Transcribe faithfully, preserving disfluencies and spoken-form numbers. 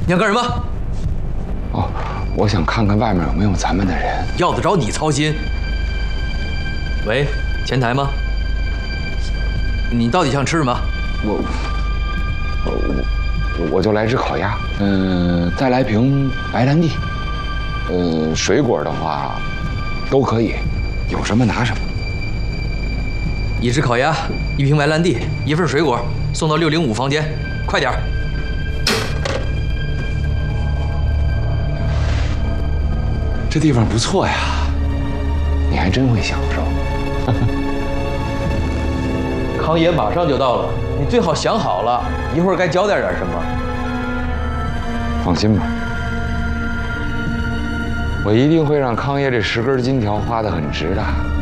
你要干什么？ 哦，我想看看外面有没有咱们的人。 要得着你操心？喂，前台吗？你到底想吃什么？ 我我我就来只烤鸭，嗯，再来瓶白兰地，呃，水果的话都可以，有什么拿什么。 一只烤鸭，一瓶白兰地，一份水果，送到六零五房间，快点儿！ 这地方不错呀，你还真会享受。 康爷马上就到了，你最好想好了，一会儿该交代点什么。 放心吧，我一定会让康爷这十根金条花得很值的。